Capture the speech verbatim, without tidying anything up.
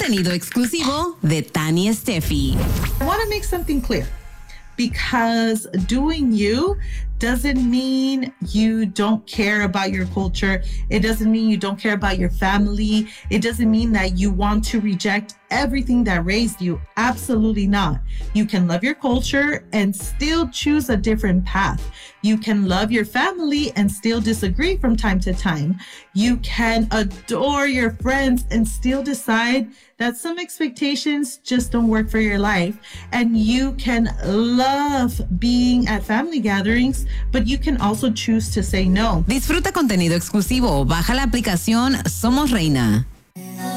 Contenido exclusivo de Tani Steffi. I want to make something clear, because doing you doesn't mean you don't care about your culture. It doesn't mean you don't care about your family. It doesn't mean that you want to reject everything that raised you. Absolutely not. You can love your culture and still choose a different path. You can love your family and still disagree from time to time. You can adore your friends and still decide that some expectations just don't work for your life. And you can love being at family gatherings, but you can also choose to say no. Disfruta contenido exclusivo. Baja la aplicación Somos Reina.